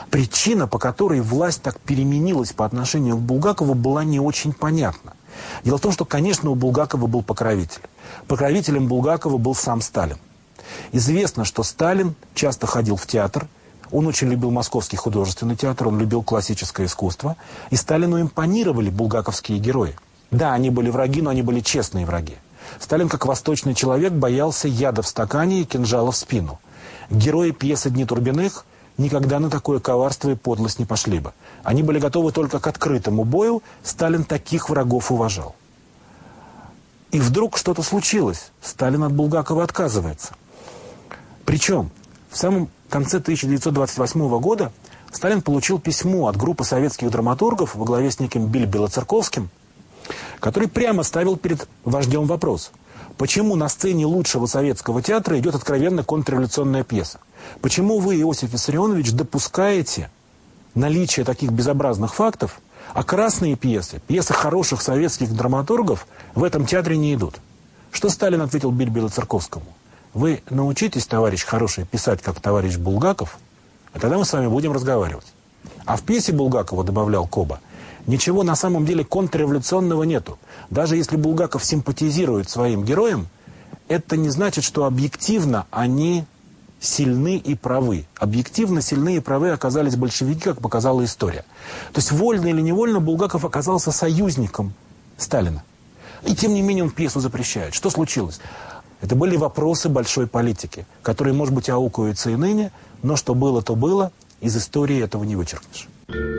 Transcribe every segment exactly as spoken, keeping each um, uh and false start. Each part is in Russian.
Причина, по которой власть так переменилась по отношению к Булгакову, была не очень понятна. Дело в том, что, конечно, у Булгакова был покровитель. Покровителем Булгакова был сам Сталин. Известно, что Сталин часто ходил в театр. Он очень любил Московский художественный театр, он любил классическое искусство. И Сталину импонировали булгаковские герои. Да, они были враги, но они были честные враги. Сталин, как восточный человек, боялся яда в стакане и кинжала в спину. Герои пьесы «Дни Турбиных» никогда на такое коварство и подлость не пошли бы. Они были готовы только к открытому бою. Сталин таких врагов уважал. И вдруг что-то случилось. Сталин от Булгакова отказывается. Причем в самом конце тысяча девятьсот двадцать восьмого года Сталин получил письмо от группы советских драматургов во главе с неким Биль Белоцерковским, который прямо ставил перед вождем вопрос: почему на сцене лучшего советского театра идет откровенно контрреволюционная пьеса? Почему вы, Иосиф Виссарионович, допускаете наличие таких безобразных фактов, а красные пьесы, пьесы хороших советских драматургов в этом театре не идут? Что Сталин ответил Биль Белоцерковскому? Вы научитесь, товарищ хороший, писать как товарищ Булгаков, а тогда мы с вами будем разговаривать. А в пьесе Булгакова, добавлял Коба, ничего на самом деле контрреволюционного нету. Даже если Булгаков симпатизирует своим героям, это не значит, что объективно они сильны и правы. Объективно сильны и правы оказались большевики, как показала история. То есть вольно или невольно Булгаков оказался союзником Сталина. И тем не менее он пьесу запрещает. Что случилось? Это были вопросы большой политики, которые, может быть, аукаются и ныне, но что было, то было. Из истории этого не вычеркнешь.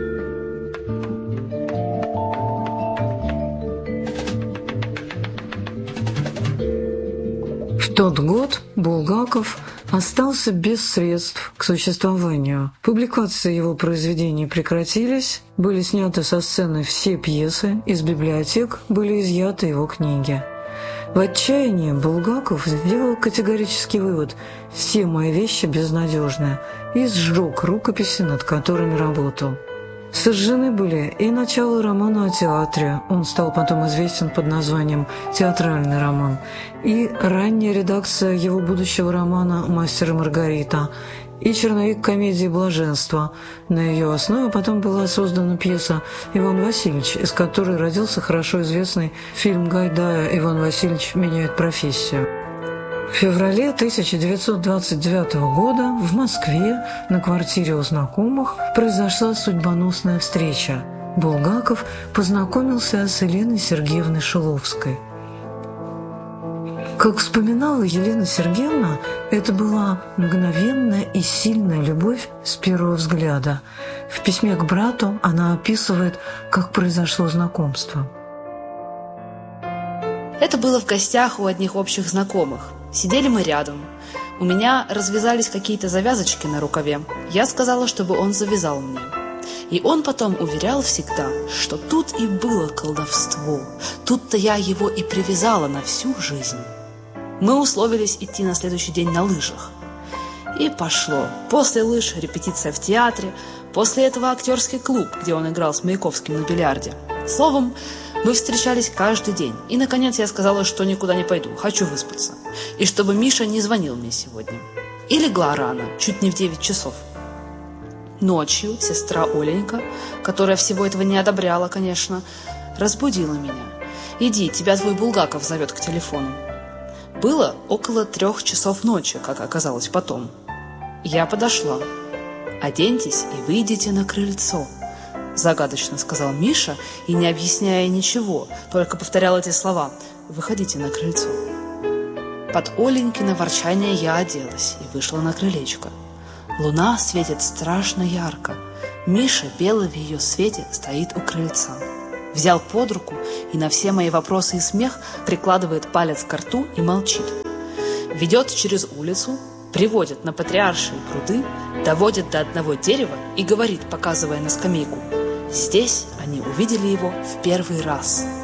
В тот год Булгаков остался без средств к существованию. Публикации его произведений прекратились, были сняты со сцены все пьесы, из библиотек были изъяты его книги. В отчаянии Булгаков сделал категорический вывод: все мои вещи безнадежны, и сжег рукописи, над которыми работал. Сожжены были и начало романа о театре, он стал потом известен под названием «Театральный роман», и ранняя редакция его будущего романа «Мастер и Маргарита», и черновик комедии «Блаженство». На ее основе потом была создана пьеса «Иван Васильевич», из которой родился хорошо известный фильм Гайдая «Иван Васильевич меняет профессию». В феврале тысяча девятьсот двадцать девятого года в Москве на квартире у знакомых произошла судьбоносная встреча. Булгаков познакомился с Еленой Сергеевной Шиловской. Как вспоминала Елена Сергеевна, это была мгновенная и сильная любовь с первого взгляда. В письме к брату она описывает, как произошло знакомство. Это было в гостях у одних общих знакомых. Сидели мы рядом. У меня развязались какие-то завязочки на рукаве. Я сказала, чтобы он завязал мне. И он потом уверял всегда, что тут и было колдовство. Тут-то я его и привязала на всю жизнь. Мы условились идти на следующий день на лыжах. И пошло. После лыж репетиция в театре, после этого актерский клуб, где он играл с Маяковским на бильярде. Словом, мы встречались каждый день. И, наконец, я сказала, что никуда не пойду, хочу выспаться. И чтобы Миша не звонил мне сегодня. И легла рано, чуть не в девять часов. Ночью сестра Оленька, которая всего этого не одобряла, конечно, разбудила меня. «Иди, тебя твой Булгаков зовет к телефону». Было около трех часов ночи, как оказалось потом. Я подошла. «Оденьтесь и выйдите на крыльцо», — загадочно сказал Миша, и, не объясняя ничего, только повторял эти слова: «Выходите на крыльцо». Под Оленькино ворчание я оделась и вышла на крылечко. Луна светит страшно ярко. Миша, белый в ее свете, стоит у крыльца. Взял под руку и на все мои вопросы и смех прикладывает палец к рту и молчит. Ведет через улицу, приводит на Патриаршие пруды, доводит до одного дерева и говорит, показывая на скамейку: «Здесь они увидели его в первый раз».